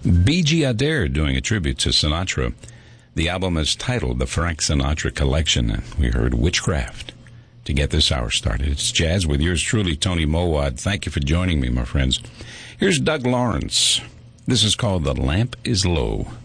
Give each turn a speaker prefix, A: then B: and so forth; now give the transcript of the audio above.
A: B.G. Adair doing a tribute to Sinatra. The album is titled The Frank Sinatra Collection, and we heard Witchcraft to get this hour started. It's Jazz with yours truly, Tony Mowad. Thank you for joining me, my friends. Here's Doug Lawrence. This is called The Lamp is Low.